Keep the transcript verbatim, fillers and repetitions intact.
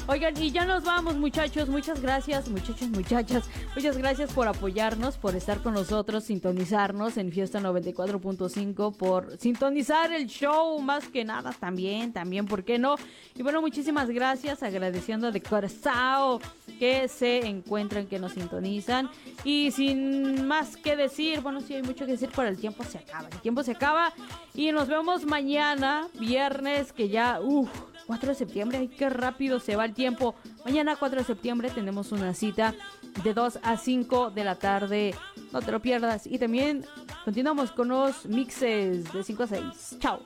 Oigan, y ya nos vamos, muchachos. Muchas gracias, muchachos, muchachas. Muchas gracias por apoyarnos, por estar con nosotros, sintonizarnos en Fiesta noventa y cuatro punto cinco, por sintonizar el show, más que nada, también, también, ¿por qué no? Y bueno, muchísimas gracias, agradeciendo de corazón que se encuentran, que nos sintonizan. Y sin más que decir, bueno, sí hay mucho que decir, pero el tiempo se acaba, el tiempo se acaba. Y nos vemos mañana, viernes, que ya, uff, cuatro de septiembre, ay, qué rápido se va el tiempo. Mañana cuatro de septiembre tenemos una cita de dos a cinco de la tarde. No te lo pierdas. Y también continuamos con los mixes de cinco a seis. Chao.